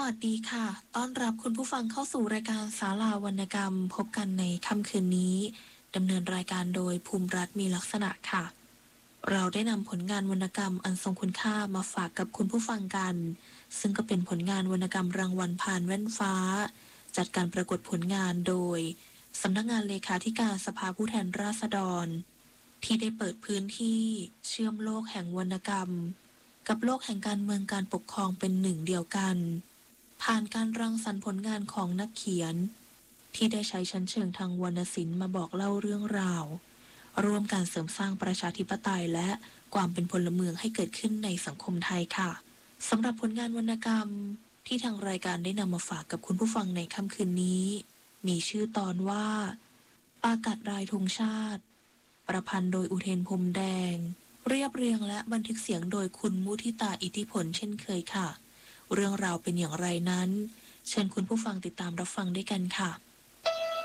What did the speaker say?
วัสดีค่ะต้อนรับคุณผู้ฟังเข้าสู่รายการศาลาวรรณกรรมพบกันในค่ำคืนนี้ดำเนินรายการโดยภูมิรัฐมีลักษณะค่ะเราได้นำผลงานวรรณกรรมอันทรงคุณค่ามาฝากกับคุณผู้ฟังกันซึ่งก็เป็นผลงานวรรณกรรมรางวัลผ่านแว่นฟ้าจัดการประกวดผลงานโดยสำนักงานเลขาธิการสภาผู้แทนราษฎรที่ได้เปิดพื้นที่เชื่อมโลกแห่งวรรณกรรมกับโลกแห่งการเมืองการปกครองเป็นหนึ่งเดียวกัน ผ่านการรังสรรค์ผลงานของนักเขียนที่ได้ใช้ชั้นเชิงทางวรรณศิลป์มาบอกเล่าเรื่องราวร่วมการเสริมสร้างประชาธิปไตยและความเป็นพลเมืองให้เกิดขึ้นในสังคมไทยค่ะสำหรับผลงานวรรณกรรมที่ทางรายการได้นำมาฝากกับคุณผู้ฟังในค่ำคืนนี้มีชื่อตอนว่าปากัดรายธงชาติประพันธ์โดยอุเทนพรหมแดงเรียบเรียงและบันทึกเสียงโดยคุณมุทิตาอิทธิพลเช่นเคยค่ะ เรื่องราวเป็นอย่างไรนั้นเชิญคุณผู้ฟังติดตามรับฟังด้วยกันค่ะ